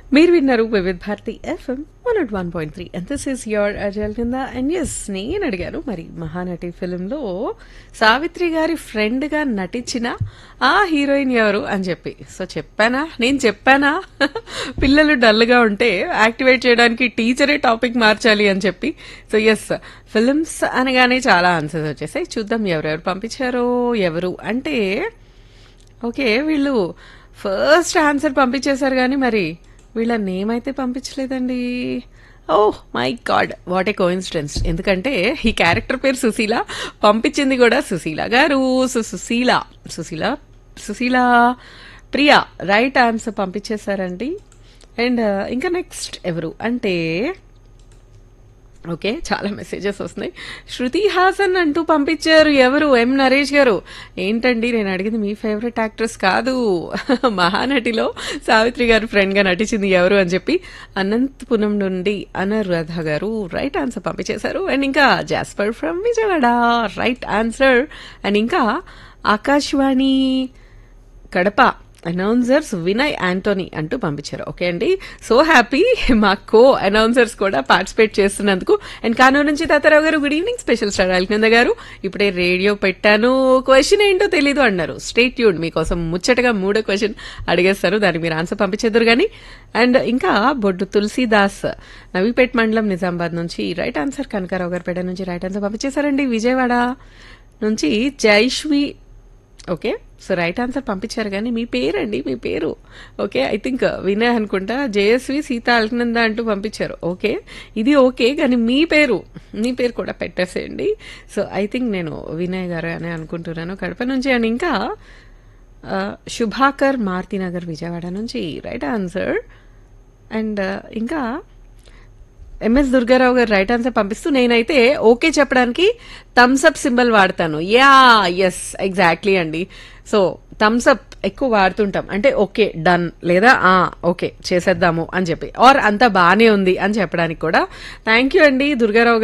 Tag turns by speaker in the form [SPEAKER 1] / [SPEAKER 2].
[SPEAKER 1] మీరు విన్నారు Vividh Bharati FM 101.3 and this is your అజల్ కింద. అండ్ ఎస్, నేను అడిగాను మరి మహానటి ఫిలింలో సావిత్రి గారి ఫ్రెండ్ గా నటించిన ఆ హీరోయిన్ ఎవరు అని చెప్పి. సో నేను చెప్పానా పిల్లలు డల్ గా ఉంటే యాక్టివేట్ చేయడానికి టీచరే టాపిక్ మార్చాలి అని చెప్పి. సో ఎస్, ఫిలిమ్స్ అనగానే చాలా ఆన్సర్స్ వచ్చేసాయి. చూద్దాం ఎవరెవరు పంపించారో. ఎవరు అంటే ఓకే, వీళ్ళు ఫస్ట్ ఆన్సర్ పంపించేశారు కానీ మరి వీళ్ళ నేమ్ అయితే పంపించలేదండి. Oh my God, what a coincidence. ఎందుకంటే ఈ క్యారెక్టర్ పేరు సుశీల, పంపించింది కూడా సుశీల గారు. Susheela Priya right answer పంపించేశారండి. And ఇంకా నెక్స్ట్ ఎవరు అంటే ఓకే, చాలా మెసేజెస్ వస్తున్నాయి. శృతి హాసన్ అంటూ పంపించారు. ఎవరు? ఎం నరేష్ గారు. ఏంటండి, నేను అడిగింది మీ ఫేవరెట్ యాక్ట్రెస్ కాదు, మహానటిలో సావిత్రి గారు ఫ్రెండ్ గా నటించింది ఎవరు అని చెప్పి. అనంతపురం నుండి అనురాధ గారు రైట్ ఆన్సర్ పంపించేశారు. అండ్ ఇంకా Jasper from Vijayawada right answer. And ఇంకా ఆకాశవాణి కడప అనౌన్సర్స్ వినయ్ యాంటోనీ అంటూ పంపించారు. ఓకే అండి, సో హ్యాపీ మా కో అనౌన్సర్స్ కూడా పార్టిసిపేట్ చేస్తున్నందుకు. అండ్ కానూరు నుంచి తాతారావు గారు good evening. Special star Alkinanda గారు ఇప్పుడే రేడియో పెట్టాను, క్వశ్చన్ ఏంటో తెలీదు అన్నారు. స్టే ట్యూన్డ్, మీకోసం ముచ్చటగా 3వ క్వశ్చన్ అడిగేస్తారు, దానికి మీరు ఆన్సర్ పంపించేద్దరు కానీ. అండ్ ఇంకా బొడ్డు తులసీదాస్ నవీపేట్ మండలం నిజామాబాద్ నుంచి రైట్ ఆన్సర్. కనకారావు గారు పేట నుంచి రైట్ ఆన్సర్ పంపించేశారండి. విజయవాడ నుంచి జైష్వి. ఓకే, సో రైట్ ఆన్సర్ పంపించారు కానీ మీ పేరండి, మీ పేరు ఓకే ఐ థింక్ వినయ్ అనుకుంటా. జయశ్రీ సీత అల్కనంద అంటూ పంపించారు. ఓకే, ఇది ఓకే కానీ మీ పేరు కూడా పెట్టేసేయండి. సో ఐ థింక్ నేను వినయ్ గారు అని అనుకుంటున్నాను, కడప నుంచి. అండ్ ఇంకా శుభాకర్ మారుతినగర్ విజయవాడ నుంచి రైట్ ఆన్సర్. అండ్ ఇంకా ఎంఎస్ దుర్గారావు గారు రైట్ ఆన్సర్ పంపిస్తూ, నేనైతే ఓకే చెప్పడానికి థమ్స్ అప్ సింబల్ వాడతాను. యా ఎస్ ఎగ్జాక్ట్లీ అండి. సో థమ్స్ అప్ ఎక్కువ వాడుతుంటాం, అంటే ఓకే డన్ లేదా ఓకే చేసేద్దాము అని చెప్పి, ఆర్ అంతా బానే ఉంది అని చెప్పడానికి కూడా. థ్యాంక్ యూ అండి దుర్గారావు